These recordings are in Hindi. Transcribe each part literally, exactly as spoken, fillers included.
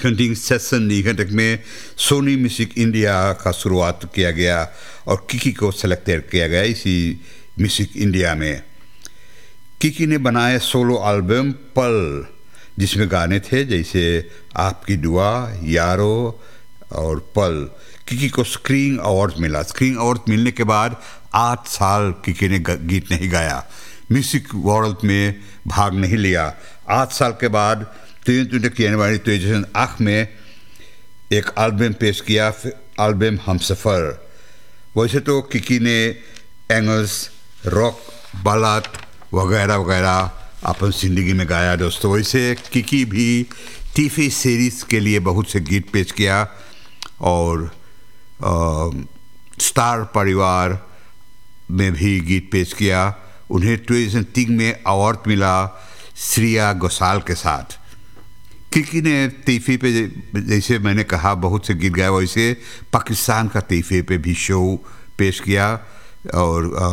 ट्वेंटी सेशन निघटक में सोनी म्यूजिक इंडिया का शुरुआत किया गया और किकी को सेलेक्ट किया गया इसी म्यूजिक इंडिया में। किकी ने बनाया सोलो एल्बम पल, जिसमें गाने थे जैसे आपकी दुआ, यारो और पल। किकी को स्क्रीन अवार्ड मिला। स्क्रीन अवार्ड मिलने के बाद आठ साल किकी ने गीत नहीं गाया, म्यूजिक वर्ल्ड में भाग नहीं लिया। आठ साल के बाद जनवरी दो हज़ार आठ में एक एल्बम पेश किया, एल्बम हमसफ़र। वैसे तो किकी ने एंगल्स, रॉक, बालात वगैरह वगैरह अपन जिंदगी में गाया दोस्तों। वैसे किकी भी टीवी सीरीज़ के लिए बहुत से गीत पेश किया और आ, स्टार परिवार में भी गीत पेश किया। उन्हें दो हज़ार तीन में अवार्ड मिला श्रेया घोषाल के साथ। किकी ने टीवी पे जैसे मैंने कहा बहुत से गीत गाया, वैसे पाकिस्तान का टीवी पे भी शो पेश किया और आ,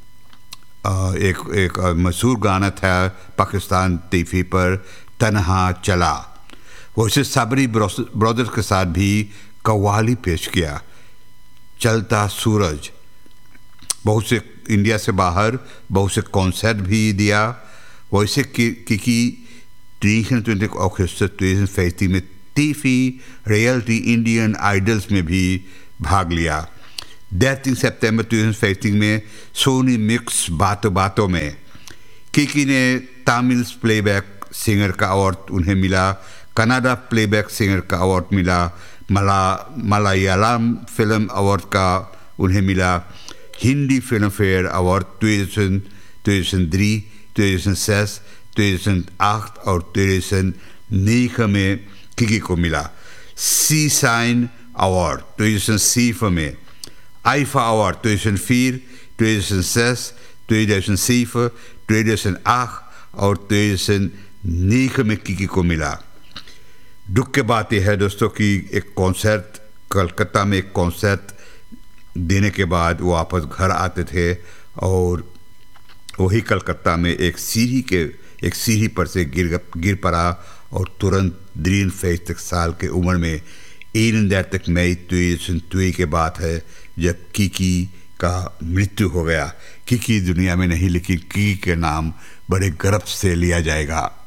आ, एक एक मशहूर गाना था पाकिस्तान टीवी पर, तन्हा चला। वैसे साबरी ब्रदर्स के साथ भी कव्वाली पेश किया, चलता सूरज। बहुत से इंडिया से बाहर बहुत से कॉन्सर्ट भी दिया। वैसे किकी ट्वेंटी ऑगस्ट दो हज़ार पैंतीस में टीवी रियलिटी इंडियन आइडल्स में भी भाग लिया। तेरह सितंबर दो हज़ार पैंतीस में सोनी मिक्स बातों बातों में किकी ने तमिल प्लेबैक सिंगर का अवार्ड उन्हें मिला, कनाडा प्लेबैक सिंगर का अवार्ड मिला, मला मलयालम फिल्म अवार्ड का उन्हें मिला, हिंदी फिल्म फेयर अवार्ड दो हज़ार तीन, दो हज़ार छह, दो हज़ार आठ और दो हज़ार नौ में किकी को मिला। सी साइन अवार्ड दो हज़ार सात में, आईफा अवार्ड दो हज़ार चार, दो हज़ार छह, दो हज़ार सात, दो हज़ार आठ और दो हज़ार नौ में किकी को मिला। दुख की बात यह है दोस्तों कि एक कॉन्सर्ट कलकत्ता में एक कॉन्सर्ट देने के बाद वो वापस घर आते थे और वही कलकत्ता में एक सीढ़ी के एक सीढ़ी पर से गिर गिर पड़ा और तुरंत तीन फैसद साल के उम्र में इन तक मई दो हज़ार दो के बात है जब किकी का मृत्यु हो गया। किकी दुनिया में नहीं, लेकिन किकी के नाम बड़े गर्व से लिया जाएगा।